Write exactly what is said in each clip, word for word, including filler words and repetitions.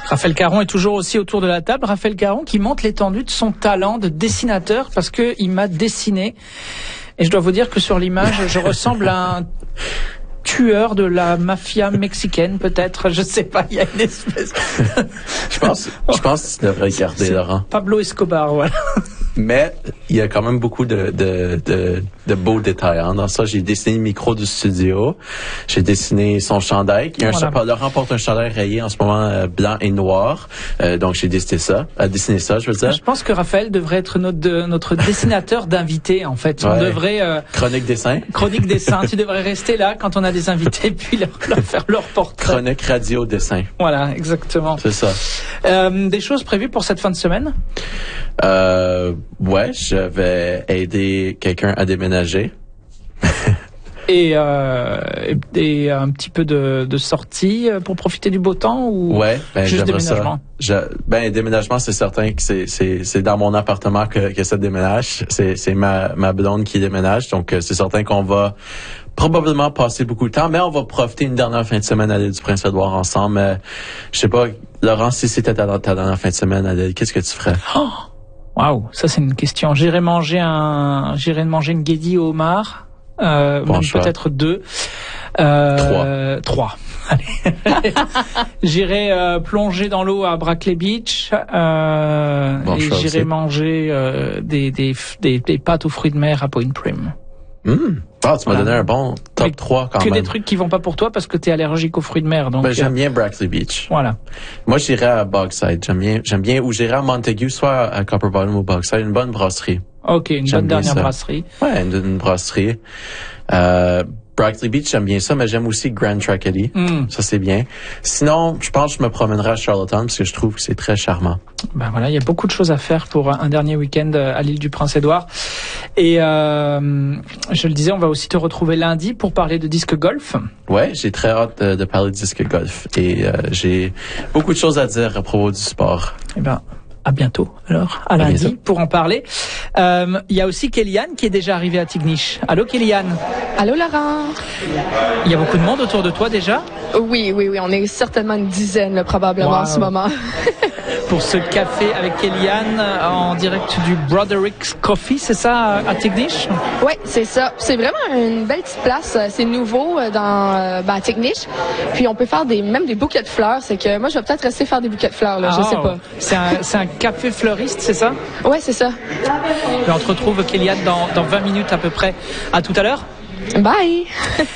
Raphaël Caron est toujours aussi autour de la table. Raphaël Caron qui montre l'étendue de son talent de dessinateur parce que il m'a dessiné. Et je dois vous dire que sur l'image, je ressemble à un tueur de la mafia mexicaine, peut-être. Je sais pas, il y a une espèce... je pense, je pense que tu devrais regarder, Laurent. Pablo Escobar, voilà. Mais il y a quand même beaucoup de, de, de, de beaux détails. Hein. Dans ça, j'ai dessiné le micro du studio. J'ai dessiné son chandail. Il y a un voilà. cha- Laurent porte un chandail rayé en ce moment euh, blanc et noir. Euh, donc, j'ai dessiné ça. Euh, dessiné ça, je veux dire. Je pense que Raphaël devrait être notre, de, notre dessinateur d'invités, en fait. On ouais. devrait... Euh, Chronique dessin. Chronique dessin. Tu devrais rester là quand on a des invités puis leur, leur faire leur portrait. Chronique radio dessin. Voilà, exactement. C'est ça. Euh, des choses prévues pour cette fin de semaine? Euh, ouais, je vais aider quelqu'un à déménager. et, euh, et un petit peu de, de sortie pour profiter du beau temps ou ouais, ben, juste déménagement? Ça. Je, ben, déménagement, c'est certain que c'est, c'est, c'est dans mon appartement que, que ça déménage. C'est, c'est ma, ma blonde qui déménage. Donc, c'est certain qu'on va probablement passer beaucoup de temps, mais on va profiter une dernière fin de semaine à l'île du Prince-Édouard ensemble. Euh, je sais pas, Laurent, si c'était ta, ta dernière fin de semaine à l'île, qu'est-ce que tu ferais? Oh! Waouh, ça c'est une question. J'irai manger un, j'irai manger une guédille au homard, euh, bon même peut-être deux, euh, trois, trois. Allez. J'irai euh, plonger dans l'eau à Brackley Beach euh, bon et j'irai aussi. manger euh, des, des des des pâtes aux fruits de mer à Point Prim. Mmh. Ah, tu m'as voilà. donné un bon top Mais trois quand que même. Que des trucs qui vont pas pour toi parce que t'es allergique aux fruits de mer. Donc ben, j'aime bien Brackley Beach. Voilà. Moi, j'irais à Bogside. J'aime bien, j'aime bien, ou j'irais à Montague, soit à Copper Bottom ou Bogside. Une bonne brasserie. OK, une j'aime bonne dernière ça. brasserie. Ouais, une, une brasserie. Euh, Brackley Beach, j'aime bien ça, mais j'aime aussi Grand Tracadie. Mm. Ça, c'est bien. Sinon, je pense que je me promènerai à Charlottetown parce que je trouve que c'est très charmant. Ben voilà, il y a beaucoup de choses à faire pour un dernier week-end à l'île du Prince-Édouard. Et euh, je le disais, on va aussi te retrouver lundi pour parler de disque golf. Ouais, j'ai très hâte de, de parler de disque golf. Et euh, j'ai beaucoup de choses à dire à propos du sport. Eh ben, à bientôt, alors, à, à lundi, bientôt. Pour en parler. Il euh, y a aussi Kéliane qui est déjà arrivée à Tignish. Allô, Kéliane. Allô, Laurent. Il y a beaucoup de monde autour de toi, déjà? Oui, oui, oui. On est certainement une dizaine, là, probablement, wow. en ce moment. Pour ce café avec Kéliane en direct du Broderick's Coffee, c'est ça, à Tignish? Oui, c'est ça. C'est vraiment une belle petite place. C'est nouveau dans ben, à Tignish. Puis on peut faire des même des bouquets de fleurs. C'est que moi, je vais peut-être rester faire des bouquets de fleurs, là. Oh, je sais pas. C'est un, c'est un café fleuriste, c'est ça? Oui, c'est ça. Et on te retrouve, Kéliane, dans, dans vingt minutes à peu près. À tout à l'heure. Bye.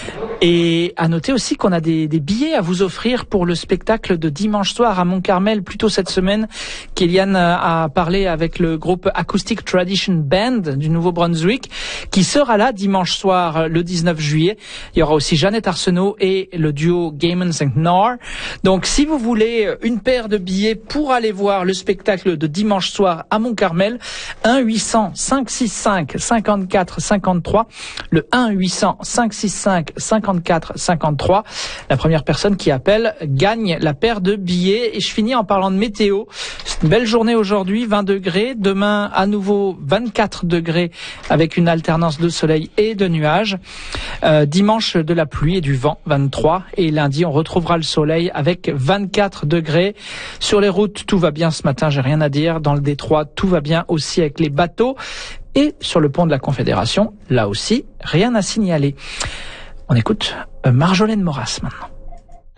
Et à noter aussi qu'on a des, des billets à vous offrir pour le spectacle de dimanche soir à Mont-Carmel. Plus tôt cette semaine, Kéliane a parlé avec le groupe Acoustic Tradition Band du Nouveau-Brunswick qui sera là dimanche soir le dix-neuf juillet. Il y aura aussi Jeannette Arsenault et le duo Gammons and Knorr. Donc si vous voulez une paire de billets pour aller voir le spectacle de dimanche soir à Mont-Carmel, un huit cents cinq six cinq cinquante-quatre cinquante-trois, le un huit cents cinq six cinq cinquante-quatre cinquante-trois. La première personne qui appelle gagne la paire de billets. Et je finis en parlant de météo. C'est une belle journée aujourd'hui, vingt degrés. Demain, à nouveau, vingt-quatre degrés avec une alternance de soleil et de nuages. Euh, dimanche, de la pluie et du vent, vingt-trois. Et lundi, on retrouvera le soleil avec vingt-quatre degrés. Sur les routes, tout va bien ce matin, j'ai rien à dire. Dans le détroit, tout va bien aussi avec les bateaux. Et sur le pont de la Confédération, là aussi, rien à signaler. On écoute Marjolaine Maurras maintenant.